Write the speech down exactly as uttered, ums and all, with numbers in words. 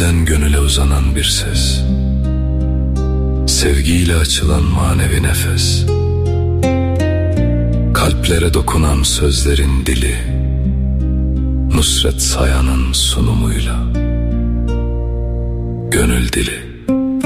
Gönülden gönüle uzanan bir ses, sevgiyle açılan manevi nefes, kalplere dokunan sözlerin dili, Nusret Sayan'ın sunumuyla Gönül Dili.